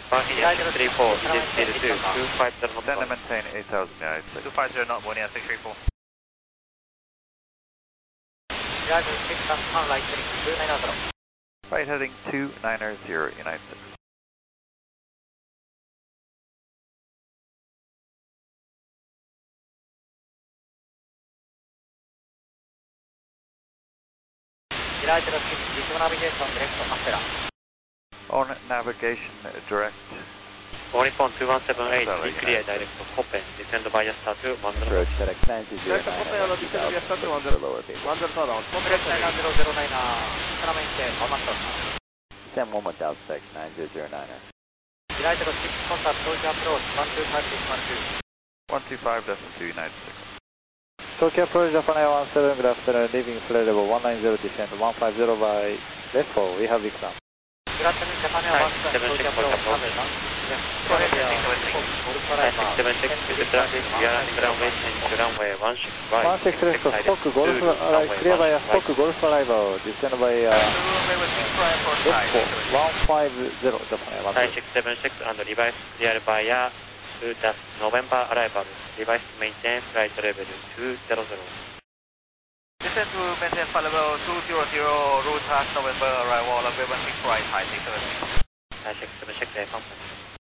United 34, it is still 250 knots. Then maintain 8000 United 6. 250 knot, Bonnie 634. United 6 and right heading 290. Right heading 290 United 6. United 6, visual navigation direct to Astera. On navigation direct. Only phone 2178, be clear direct to Copen, descend via star 2, 10. Approach FedEx 909, descend via star 2, 10 lower base. 10 southbound, Copen 9009, Astera maintain, 1 master. Descend 1 Delta FedEx 9009er. United 6, contact Tokyo approach 125.2. 125.2 United 6. Tokyo approach Japan Air 17, good afternoon, leaving flight level 190, descend 150 by left 4, we have Vietnam. Good afternoon, Japan Air 17, Tokyo approach 76, with the traffic, we are landing runway change to runway 16 right. 16 left to Stock Golf, clear by Stock Golf arrival, descend by left 4, 150, Japan Air 17. 676 and revise clear by to just November arrival, revise maintain flight level 200. Descend to maintain flight level 200, route November arrival, runway 16 right, high 676. 676 company.